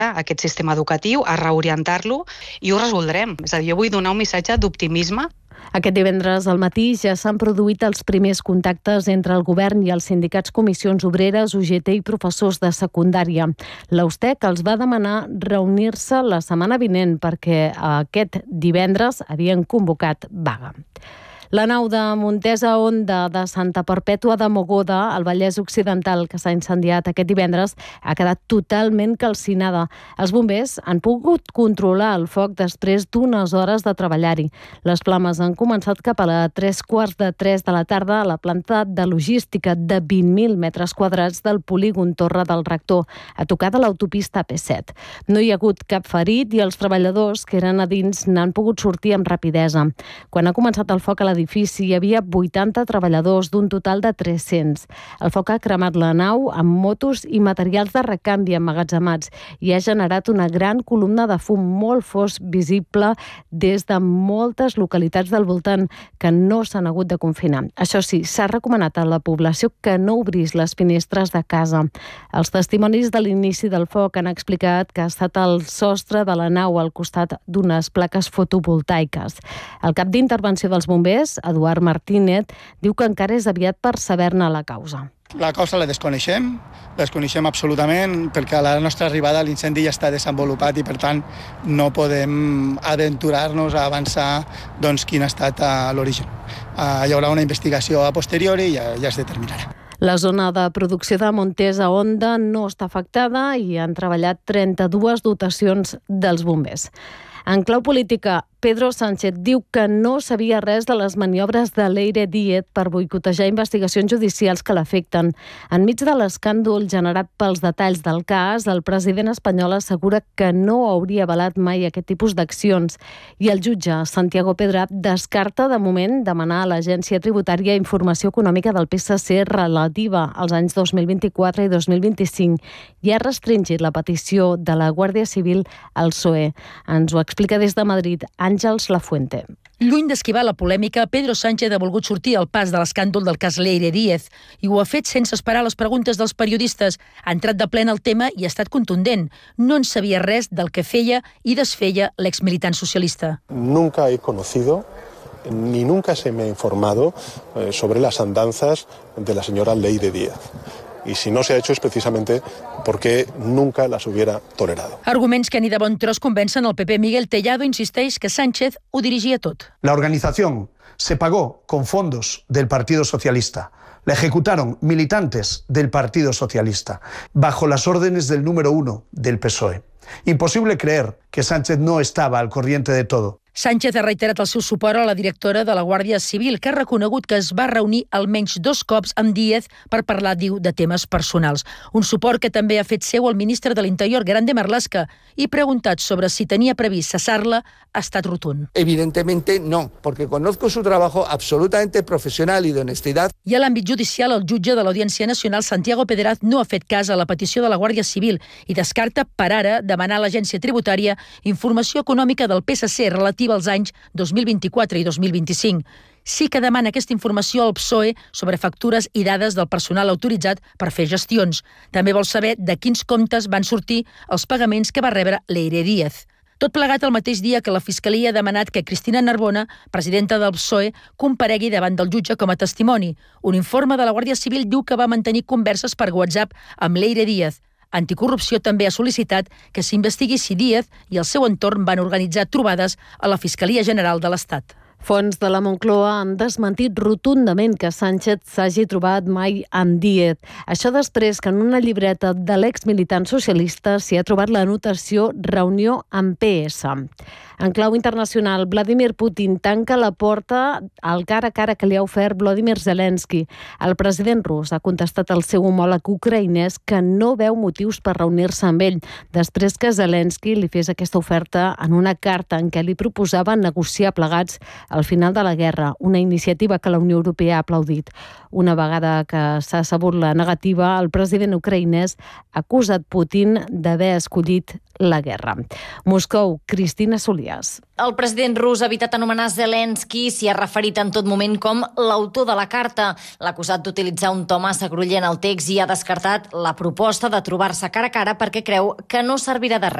aquest sistema educatiu, a reorientar-lo i ho resoldrem. És a dir, jo vull donar un missatge d'optimisme. Aquest divendres al matí ja s'han produït els primers contactes entre el govern i els sindicats Comissions Obreres, UGT i professors de secundària. L'Austec els va demanar reunir-se la setmana vinent perquè aquest divendres havien convocat vaga. La nau de Montesa Honda de Santa Perpètua de Mogoda, al Vallès Occidental, que s'ha incendiat aquest divendres, ha quedat totalment calcinada. Els bombers han pogut controlar el foc després d'unes hores de treballar-hi. Les flames han començat cap a 3:15 de la tarda a la planta de logística de 20.000 metres quadrats del polígon Torre del Rector, a tocar de l'autopista P7. No hi ha hagut cap ferit i els treballadors que eren a dins n'han pogut sortir amb rapidesa. Quan ha començat el foc a l'edifici hi havia 80 treballadors d'un total de 300. El foc ha cremat la nau amb motos i materials de recanvi emmagatzemats i ha generat una gran columna de fum molt fosc visible des de moltes localitats del voltant que no s'han hagut de confinar. Això sí, s'ha recomanat a la població que no obrís les finestres de casa. Els testimonis de l'inici del foc han explicat que ha estat el sostre de la nau al costat d'unes plaques fotovoltaiques. El cap d'intervenció dels bombers, Eduard Martínez, diu que encara és aviat per saber-ne la causa. La causa la desconeixem absolutament, perquè a la nostra arribada l'incendi ja està desenvolupat i per tant no podem aventurar-nos a avançar quin ha estat l'origen. Hi haurà una investigació a posteriori i ja es determinarà. La zona de producció de Montesa Honda no està afectada i han treballat 32 dotacions dels bombers. En clau política, Pedro Sánchez diu que no sabia res de les maniobres de Leire Díez per boicotejar investigacions judicials que l'afecten. Enmig de l'escàndol generat pels detalls del cas, el president espanyol assegura que no hauria avalat mai aquest tipus d'accions. I el jutge Santiago Pedrat descarta de moment demanar a l'Agència Tributària informació econòmica del PSC relativa als anys 2024 i 2025 i ha restringit la petició de la Guàrdia Civil al PSOE. Ens ho explica des de Madrid Àngels Lafuente. Lluny d'esquivar la polèmica, Pedro Sánchez ha volgut sortir al pas de l'escàndol del cas Leire Díez i ho ha fet sense esperar les preguntes dels periodistes. Ha entrat de ple en el tema i ha estat contundent. No en sabia res del que feia i desfeia l'exmilitant socialista. Nunca he conocido ni nunca se me ha informado sobre las andanzas de la señora Leire Díez. Y si no se ha hecho es precisamente porque nunca las hubiera tolerado. Arguments que ni de bon tros convencen el PP. Miguel Tellado insisteix que Sánchez ho dirigia tot. La organización se pagó con fondos del Partido Socialista. La ejecutaron militantes del Partido Socialista, bajo las órdenes del número 1 del PSOE. Imposible creer que Sánchez no estaba al corriente de todo. Sánchez ha reiterat el seu suport a la directora de la Guàrdia Civil, que ha reconegut que es va reunir almenys 2 cops amb Díez per parlar, diu, de temes personals. Un suport que també ha fet seu el ministre de l'Interior, Grande Marlaska, i preguntat sobre si tenia previst cessar-la, ha estat rotund. Evidentemente no, porque conozco su trabajo absolutamente profesional y de honestidad. I a l'àmbit judicial, el jutge de l'Audiència Nacional, Santiago Pedraz, no ha fet cas a la petició de la Guàrdia Civil i descarta per ara demanar a l'Agència Tributària informació econòmica del PSC relativa als anys 2024 i 2025. Sí que demana aquesta informació al PSOE sobre factures i dades del personal autoritzat per fer gestions. També vol saber de quins comptes van sortir els pagaments que va rebre Leire Díez. Tot plegat el mateix dia que la Fiscalia ha demanat que Cristina Narbona, presidenta del PSOE, comparegui davant del jutge com a testimoni. Un informe de la Guàrdia Civil diu que va mantenir converses per WhatsApp amb Leire Díez. Anticorrupció també ha sol·licitat que s'investigui si Díez i el seu entorn van organitzar trobades a la Fiscalia General de l'Estat. Fonts de la Moncloa han desmentit rotundament que Sánchez s'hagi trobat mai amb Díez. Això després que en una llibreta de l'exmilitant socialista s'hi ha trobat l'anotació reunió amb PS. En clau internacional, Vladimir Putin tanca la porta al cara a cara que li ha ofert Volodymyr Zelensky. El president rus ha contestat al seu homòleg ucraïnès que no veu motius per reunir-se amb ell, després que Zelensky li fes aquesta oferta en una carta en què li proposava negociar plegats al final de la guerra, una iniciativa que la Unió Europea ha aplaudit. Una vegada que s'ha sabut la negativa, el president ucraïnès ha acusat Putin d'haver escollit la guerra. Moscou, Cristina Solias. El president rus ha evitat anomenar Zelensky, s'hi ha referit en tot moment com l'autor de la carta. L'ha acusat d'utilitzar un to massa groller en el text i ha descartat la proposta de trobar-se cara a cara perquè creu que no servirà de res.